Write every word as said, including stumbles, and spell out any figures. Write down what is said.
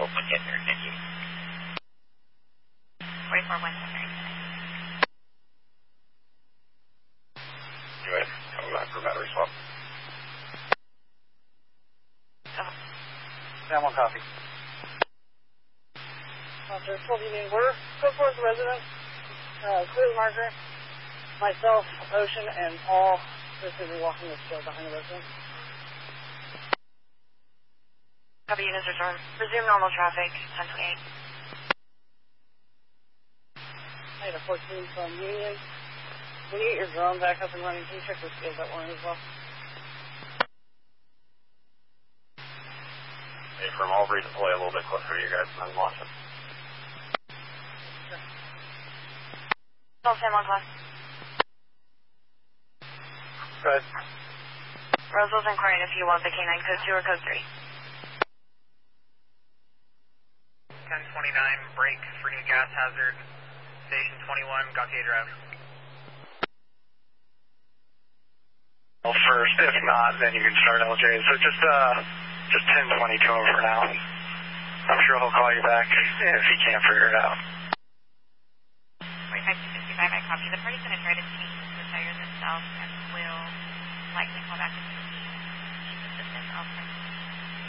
We'll get there, thank you. forty-four one seven. Go ahead. Come back for battery swap. Oh. Sam, one copy. Officer, twelve Union Border, code four is the resident, uh, clear the marker, myself, Ocean, and Paul, just going to be walking the trail behind the resident. Copy, units return. Resume normal traffic, ten twenty-eight. I had a fourteen from Union. When you get your drone back up and running, can you check the scales that one as well? Hey, from all redeploy a little bit closer to you guys and then launch it. Sure. twelve ten one class. Go ahead. Rosevelle's inquiring if you want the K nine code two or code three. ten twenty-nine, break for new gas hazard, station twenty-one, Gautier Drive. Well, first, if not, then you can start L J. So just, uh, just ten twenty-two over now. I'm sure he'll call you back if he can't figure it out. forty-five to sixty-five, I copy. The party's going to try to change the tires themselves and will likely call back in